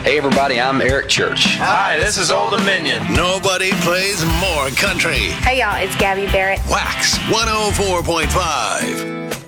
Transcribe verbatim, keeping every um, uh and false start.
Hey everybody, I'm Eric Church. Hi, this is Old Dominion. Nobody plays more country. Hey y'all, it's Gabby Barrett. Wax one oh four point five.